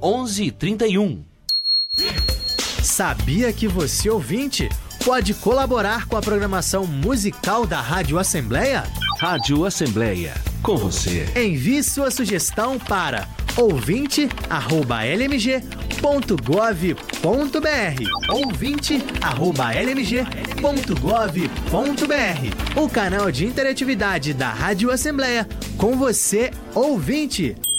11h31. Sabia que você, ouvinte, pode colaborar com a programação musical da Rádio Assembleia? Rádio Assembleia, com você. Envie sua sugestão para ouvinte@lmg.gov.br. ouvinte@lmg.gov.br. O canal de interatividade da Rádio Assembleia, com você, ouvinte.